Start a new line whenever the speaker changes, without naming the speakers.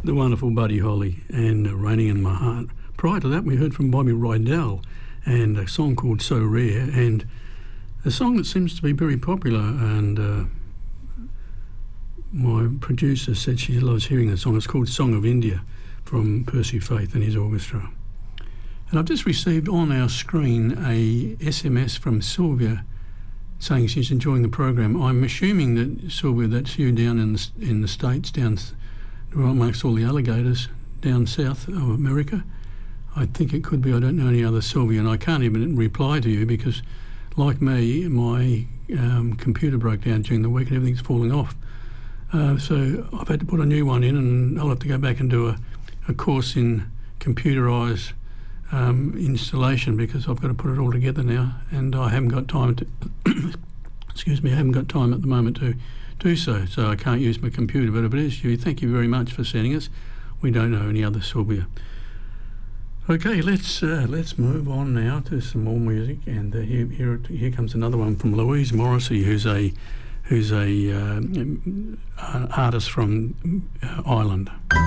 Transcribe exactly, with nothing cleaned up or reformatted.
the wonderful Buddy Holly and uh, Raining in My Heart. Prior to that, we heard from Bobby Rydell and a song called So Rare, and a song that seems to be very popular, and uh, my producer said she loves hearing the song. It's called Song of India from Percy Faith and his orchestra. And I've just received on our screen a S M S from Sylvia saying she's enjoying the program. I'm assuming that, Sylvia, that's you down in the, in the States, down amongst all the alligators down south of America. I think it could be. I don't know any other Sylvia, and I can't even reply to you because, like me, my um, computer broke down during the week and everything's falling off. Uh, so I've had to put a new one in, and I'll have to go back and do a, a course in computerised um, installation because I've got to put it all together now, and I haven't got time to. excuse me, I haven't got time at the moment to do so, so I can't use my computer. But if it is you, thank you very much for sending us. We don't know any other Sylvia. Okay, let's uh, let's move on now to some more music, and uh, here, here here comes another one from Louise Morrissey, who's a who's a uh, artist from uh, Ireland.